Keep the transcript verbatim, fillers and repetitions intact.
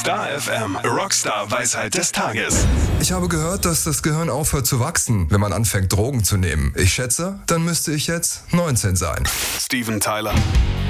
Star F M, Rockstar Weisheit des Tages. Ich habe gehört, dass das Gehirn aufhört zu wachsen, wenn man anfängt, Drogen zu nehmen. Ich schätze, dann müsste ich jetzt neunzehn sein. Steven Tyler.